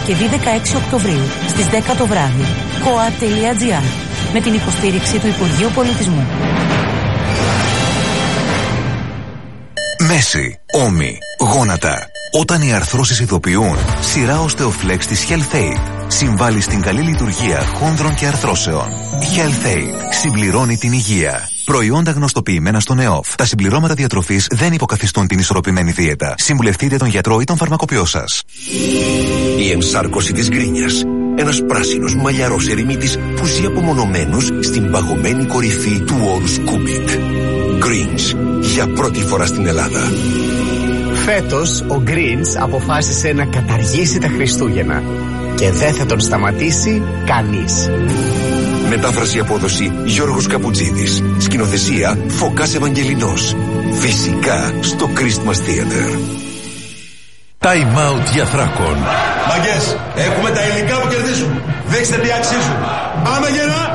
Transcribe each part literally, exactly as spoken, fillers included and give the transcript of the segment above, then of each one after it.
Και δι δεκαέξι Οκτωβρίου στις δέκα το βράδυ. κοα τελεία τζι άρ με την υποστήριξη του Υπουργείου Πολιτισμού. Μέση, ώμοι, γόνατα. Όταν οι αρθρώσεις ειδοποιούν, σειρά Osteoflex της HealthAid συμβάλλει στην καλή λειτουργία χόνδρων και αρθρώσεων. HealthAid συμπληρώνει την υγεία. Προϊόντα γνωστοποιημένα στον ΕΟΦ. Τα συμπληρώματα διατροφής δεν υποκαθιστούν την ισορροπημένη δίαιτα. Συμβουλευτείτε τον γιατρό ή τον φαρμακοποιό σας. Η ενσάρκωση της γκρίνιας. Ένας πράσινος μαλλιαρός ερημίτης που ζει απομονωμένος στην παγωμένη κορυφή του όρους Κούμπιτ. Greens, για πρώτη φορά στην Ελλάδα. Φέτος ο Greens αποφάσισε να καταργήσει τα Χριστούγεννα και δεν θα τον σταματήσει κανείς. Μετάφραση απόδοση Γιώργος Καπουτζίδης. Σκηνοθεσία Φωκάς Ευαγγελινός. Φυσικά στο Christmas Theater. Time out για Θράκον. Μαγκές, έχουμε τα υλικά που κερδίζουν. Δείξτε τι αξίζουν. Πάμε γερά!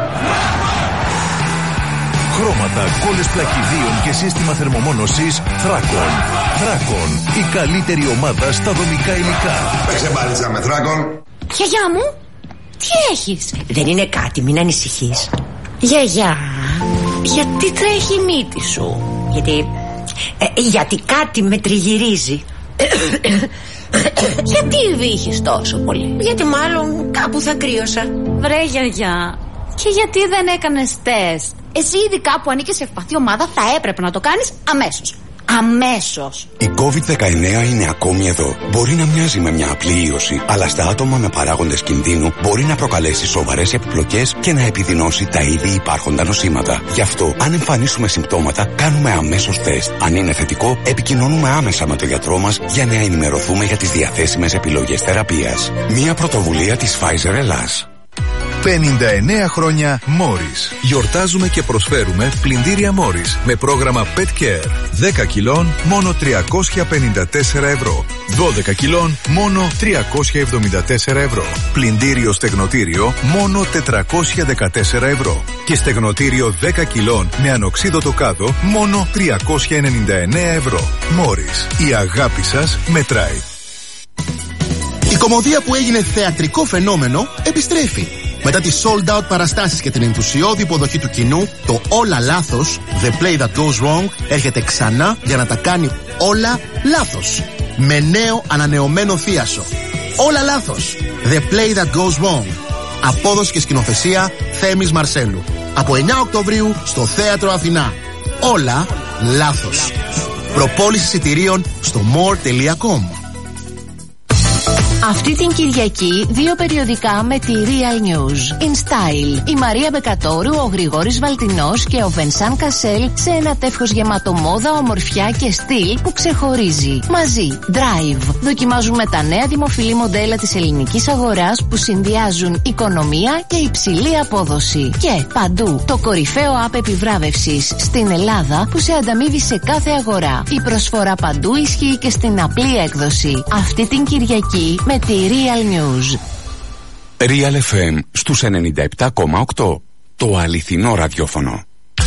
Χρώματα, κόλλες πλακιδίων και σύστημα θερμομόνωσης Θράκον. Θράκον, η καλύτερη ομάδα στα δομικά υλικά. Παίξε μπάλιτσα με Θράκον. Γιαγιά μου, τι έχεις? Δεν είναι κάτι, μην ανησυχείς. Γιαγιά, γιατί τρέχει η μύτη σου? Γιατί, ε, γιατί κάτι με τριγυρίζει. Γιατί βύχεις τόσο πολύ? Γιατί μάλλον κάπου θα κρύωσα. Βρε γιαγιά, και γιατί δεν έκανες τεστ? Εσύ ειδικά που ανήκεις σε ευπαθή ομάδα θα έπρεπε να το κάνεις αμέσως. Αμέσως. Η κόβιντ δεκαεννέα είναι ακόμη εδώ. Μπορεί να μοιάζει με μια απλή ήρωση, αλλά στα άτομα με παράγοντες κινδύνου μπορεί να προκαλέσει σοβαρές επιπλοκές και να επιδεινώσει τα ήδη υπάρχοντα νοσήματα. Γι' αυτό, αν εμφανίσουμε συμπτώματα, κάνουμε αμέσως τεστ. Αν είναι θετικό, επικοινωνούμε άμεσα με τον γιατρό μας για να ενημερωθούμε για τις διαθέσιμες επιλογές θεραπείας. Μια πρωτοβουλία της Pfizer Ελλάς. πενήντα εννέα χρόνια Morris. Γιορτάζουμε και προσφέρουμε πλυντήρια Morris με πρόγραμμα Pet Care. δέκα κιλών μόνο τριακόσια πενήντα τέσσερα ευρώ. δώδεκα κιλών μόνο τριακόσια εβδομήντα τέσσερα ευρώ. Πλυντήριο στεγνοτήριο μόνο τετρακόσια δεκατέσσερα ευρώ. Και στεγνοτήριο δέκα κιλών με ανοξίδωτο κάδο μόνο τριακόσια ενενήντα εννέα ευρώ. Morris. Η αγάπη σας μετράει. Η κωμωδία που έγινε θεατρικό φαινόμενο επιστρέφει. Μετά τις sold out παραστάσεις και την ενθουσιώδη υποδοχή του κοινού, το Όλα Λάθος, The Play That Goes Wrong, έρχεται ξανά για να τα κάνει όλα λάθος. Με νέο ανανεωμένο θίασο. Όλα Λάθος, The Play That Goes Wrong. Απόδοση και σκηνοθεσία Θέμης Μαρσέλου. Από εννέα Οκτωβρίου στο Θέατρο Αθηνά. Όλα Λάθος. Προπόληση εισιτηρίων στο more τελεία com. Αυτή την Κυριακή δύο περιοδικά με τη Real News. In Style. Η Μαρία Μπεκατόρου, ο Γρηγόρης Βαλτινός και ο Βενσάν Κασέλ σε ένα τεύχος γεμάτο μόδα, ομορφιά και στυλ που ξεχωρίζει. Μαζί. Drive. Δοκιμάζουμε τα νέα δημοφιλή μοντέλα της ελληνικής αγοράς που συνδυάζουν οικονομία και υψηλή απόδοση. Και παντού. Το κορυφαίο app επιβράβευσης στην Ελλάδα που σε ανταμείβει σε κάθε αγορά. Η προσφορά παντού ισχύει και στην απλή έκδοση. Αυτή την Κυριακή με τη Real News. Real εφ εμ στους ενενήντα επτά κόμμα οκτώ. Το αληθινό ραδιόφωνο.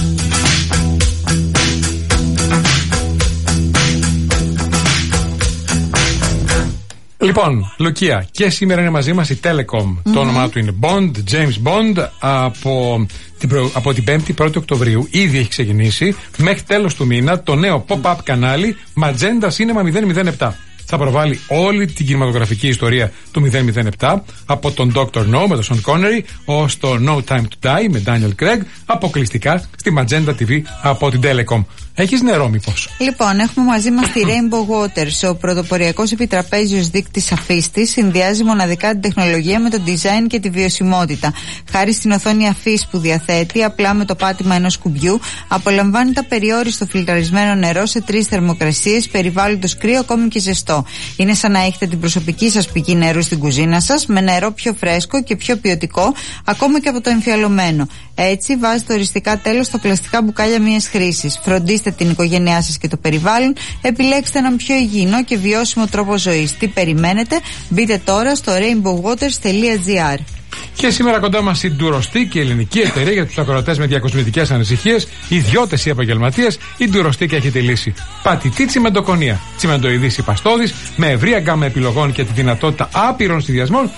Λοιπόν, Λουκία, και σήμερα είναι μαζί μας η Telecom. Mm-hmm. Το όνομά του είναι Bond, James Bond, από την, προ... από την πέμπτη πρώτη Οκτωβρίου. Ήδη έχει ξεκινήσει μέχρι τέλος του μήνα το νέο pop-up κανάλι Magenta Cinema μηδέν μηδέν επτά. Θα προβάλλει όλη την κινηματογραφική ιστορία του μηδέν μηδέν επτά, από τον Doctor No με τον Sean Connery ως το No Time to Die με Daniel Craig, αποκλειστικά στη Magenta τι βι από την Telecom. Έχεις νερό μήπως? Λοιπόν, έχουμε μαζί μας τη Rainbow Waters. Ο πρωτοποριακός επιτραπέζιος δείκτης αφίστης συνδυάζει μοναδικά την τεχνολογία με το design και τη βιωσιμότητα. Χάρη στην οθόνη αφής που διαθέτει, απλά με το πάτημα ενός κουμπιού, απολαμβάνει απεριόριστο φιλτραρισμένο νερό σε τρεις θερμοκρασίες, περιβάλλοντος κρύο ακόμη και ζεστό. Είναι σαν να έχετε την προσωπική σας πηγή νερού στην κουζίνα σας, με νερό πιο φρέσκο και πιο ποιοτικό, ακόμα και από το εμφιαλωμένο. Έτσι, βάζετε οριστικά τέλος στα πλαστικά μπουκάλια μιας χρήσης. Φροντίστε την οικογένειά σας και το περιβάλλον, επιλέξτε έναν πιο υγιεινό και βιώσιμο τρόπο ζωής. Τι περιμένετε? Μπείτε τώρα στο rainbow waters τελεία gr. Και σήμερα κοντά μας η Ντουροστίκ, η ελληνική εταιρεία για τους ακροατές με διακοσμητικές ανησυχίες, ιδιώτες ή επαγγελματίες. Η Ντουροστίκ έχει τη λύση. Πατητή τσιμεντοκονία. Τσιμεντοειδής ή παστόδης, με ευρία γκάμα επιλογών και τη δυνατότητα άπειρων συνδυασμών